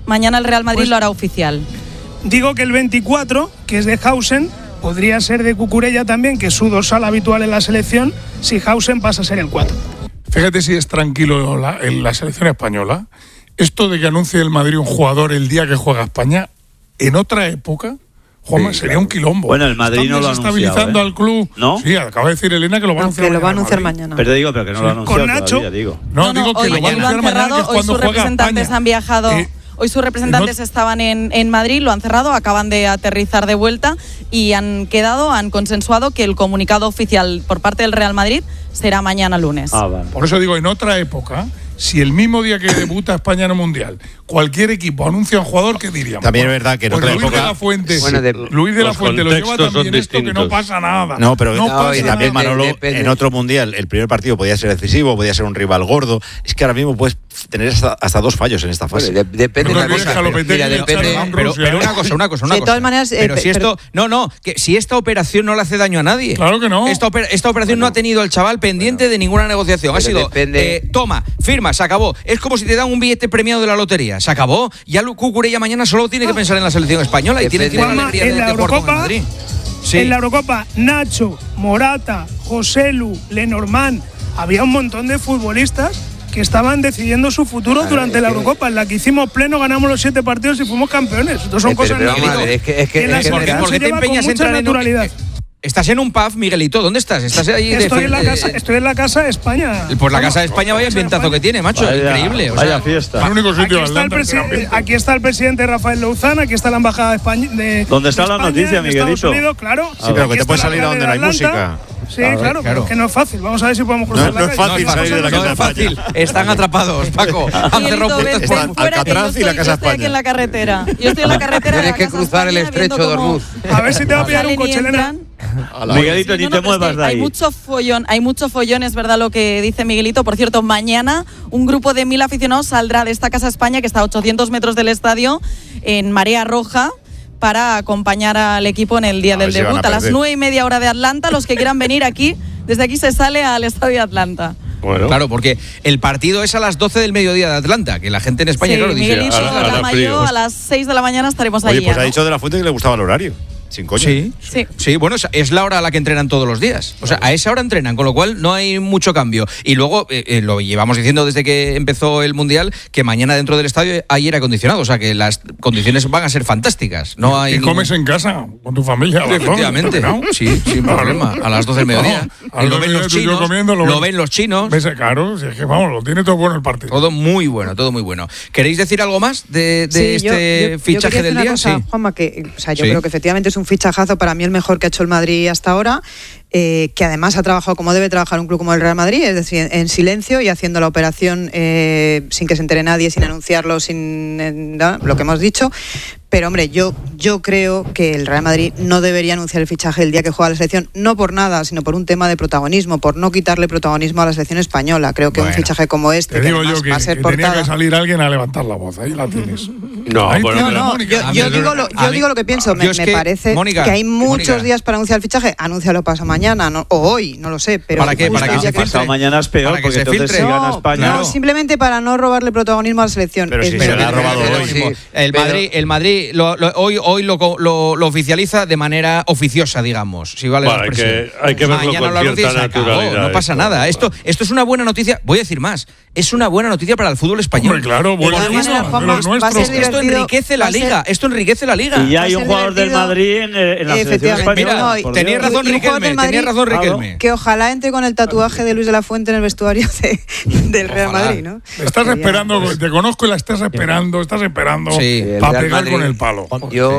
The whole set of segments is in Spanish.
mañana el Real Madrid lo hará oficial. Digo que el 24, que es de Hausen, podría ser de Cucurella también, que es su dorsal habitual en la selección, si Hausen pasa a ser el 4. Fíjate si es tranquilo en la selección española. Esto de que anuncie el Madrid un jugador el día que juega España, en otra época, Juanma, sería un quilombo. Bueno, el Madrid no lo ha anunciado. Estabilizando al club. ¿No? Sí, acaba de decir Elena que lo va a anunciar. Que lo va a anunciar mañana. Pero digo, pero que no lo ha anunciado Con Nacho. todavía, digo. No, digo que lo va a anunciar mañana, que es cuando sus juega representantes España. han viajado. Hoy sus representantes estaban en Madrid, lo han cerrado, acaban de aterrizar de vuelta y han consensuado que el comunicado oficial por parte del Real Madrid será mañana lunes. Vale. Por eso digo, en otra época, si el mismo día que debuta España en el Mundial, cualquier equipo anuncia a un jugador, ¿qué diríamos? También es verdad que en otra Luis época... de la Fuente, Bueno, Luis de la los Fuente lo lleva contextos también son esto, que no distintos. pasa nada. No, pero pasa y también, nada. Manolo, Depende. en otro mundial, el primer partido podía ser decisivo, podía ser un rival gordo. Es que ahora mismo puedes tener hasta 2 fallos en esta fase. Bueno, depende No de una olvides cosa. que a Lopetegui Mira, le depende. echaron Pero Rusia, una cosa. De todas maneras, pero si esto, que si esta operación no le hace daño a nadie. Claro que no. Esta operación no ha tenido al chaval pendiente de ninguna negociación. Ha Pero sido, depende. toma, firma, se acabó. Es como si te dan un billete premiado de la lotería. Se acabó. Ya Cucurella mañana solo tiene que pensar en la selección española y tiene que ir a la alegría En la de jugar con Eurocopa, Madrid. Sí. En la Eurocopa, Nacho, Morata, Joselu, Lenormand, había un montón de futbolistas que estaban decidiendo su futuro durante la Eurocopa. En la que hicimos pleno, ganamos los 7 partidos y fuimos campeones. Esto son cosas pero vamos a ver, es que en la selección ¿por qué se te lleva con empeñas en mucha entrar en naturalidad. Estás en un pub, Miguelito. ¿Dónde estás? ¿Estás ahí Estoy en la casa de España. Pues la casa de España, vaya ambientazo que tiene, macho. Increíble. Vaya fiesta. Es el único sitio Aquí está el presidente Rafael Louzán, aquí está la embajada de España. ¿Dónde está la noticia, en Estados Miguelito? Unidos, claro. Sí, pero que Aquí te puedes está salir la a donde no hay Atlanta. música. Sí, claro, pero es que no es fácil. Vamos a ver si podemos cruzar No la es calle. fácil salir de la No casa es de fácil. España. Están atrapados, Paco. Han cerrado puertas Ven por Están fuera, que Alcatraz y la Casa yo estoy aquí España. en la carretera. Yo estoy en la carretera. Tienes de que la Casa cruzar el España, estrecho viendo de cómo Hormuz. A ver si te va a pillar un salen y coche, Elena. entran. Miguelito, Sí, ni no, te pero es muevas que de ahí. hay mucho follón, es verdad lo que dice Miguelito. Por cierto, mañana un grupo de 1.000 aficionados saldrá de esta Casa España, que está a 800 metros del estadio, en marea roja, para acompañar al equipo en el día del ver si van debut. a A las perder. 9:30 hora de Atlanta, los que quieran venir aquí, desde aquí se sale al estadio de Atlanta. Bueno, Claro, porque el partido es a las 12 del mediodía de Atlanta, que la gente en España, Sí, claro, dice... Miguelito, ahora llama frío. yo, a las 6 de la mañana estaremos Oye, allí. pues ya, ha ¿no? dicho de la Fuente que le gustaba el horario. Sin coña. Sí. Bueno, es la hora a la que entrenan todos los días. O sea, a esa hora entrenan, con lo cual no hay mucho cambio. Y luego, lo llevamos diciendo desde que empezó el Mundial, que mañana dentro del estadio hay aire acondicionado. O sea, que las condiciones van a ser fantásticas. No hay Y comes en casa, con tu familia. a las 12, Efectivamente. ¿no? Sí, sin problema. A las 12 del mediodía. A las Lo 12 ven del los mediodía, tú y yo chinos. comiendo, Lo ven los chinos. Ves, claro, si es que vamos, lo tiene todo bueno el partido. Todo muy bueno, todo muy bueno. ¿Queréis decir algo más de Sí, este yo fichaje quería del decir día? una cosa, Sí. Juanma, que o sea, yo Sí. creo que efectivamente es un fichajazo, para mí el mejor que ha hecho el Madrid hasta ahora, que además ha trabajado como debe trabajar un club como el Real Madrid, es decir, en silencio y haciendo la operación sin que se entere nadie, sin anunciarlo, sin lo que hemos dicho. Pero hombre, yo creo que el Real Madrid no debería anunciar el fichaje el día que juega la selección, no por nada, sino por un tema de protagonismo, por no quitarle protagonismo a la selección española. Creo que un fichaje como este, Te que digo además yo que, va a ser que tenía portada. que salir alguien a levantar la voz. Ahí la tienes. No, Ahí bueno, tienes, No, Mónica. yo digo lo que pienso. yo es Me que, parece Mónica, que hay muchos Mónica. días para anunciar el fichaje. Anúncialo pasado mañana o hoy, no lo sé. Pero ¿Para qué? ¿Para justo que el se día filtre? pasado mañana es peor, Para que porque se entonces filtre. si gana España... No, simplemente para no robarle protagonismo a la selección. Pero Es si verdad. se le ha robado hoy. Sí, El pero- Madrid hoy lo oficializa de manera oficiosa, digamos. Si vale Bueno, la hay expresión. que verlo Mañana con lo anuncia y cierta se acabó, naturalidad no pasa esto. nada. Esto es una buena noticia. Voy a decir más. Es una buena noticia para el fútbol español. Hombre, claro, bueno, De todas maneras, de Juanma, los va a ser nuestros. Esto divertido, enriquece va la a ser- liga. Esto enriquece la liga. Y ya hay Va a un ser jugador del divertido. Madrid en la selección Efectivamente. española. No, por Tenías Dios. razón, Y un jugador Riquelme. del Madrid Tenías razón, Riquelme. Que ojalá entre con el tatuaje de Luis de la Fuente en el vestuario del Real Ojalá. Madrid, ¿no? Estás Sería- esperando, te conozco y la estás esperando Sí. para Real pegar Madrid, con el palo.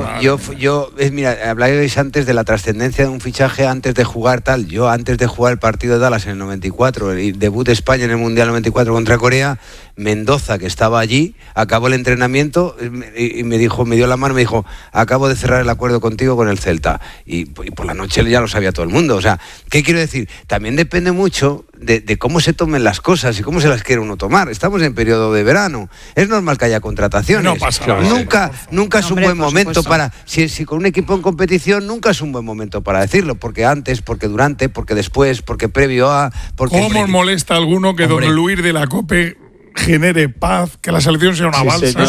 Mira, hablabais antes de la trascendencia de un fichaje antes de jugar tal. Yo antes de jugar el partido de Dallas en el 94, el debut de España en el Mundial 94 contra Corea, Mendoza, que estaba allí, acabó el entrenamiento y me dijo, me dio la mano y me dijo, acabo de cerrar el acuerdo contigo con el Celta. Y por la noche ya lo sabía todo el mundo. O sea, ¿qué quiero decir? También depende mucho de cómo se tomen las cosas y cómo se las quiere uno tomar. Estamos en periodo de verano. Es normal que haya contrataciones. No pasa nada. Nunca es un Hombre, buen por momento supuesto. para... Si con un equipo en competición, nunca es un buen momento para decirlo. Porque antes, porque durante, porque después, porque previo a... Porque ¿Cómo os molesta a alguno que Hombre. don Luis de la Cope genere paz, que la selección sea una Sí, balsa? señor.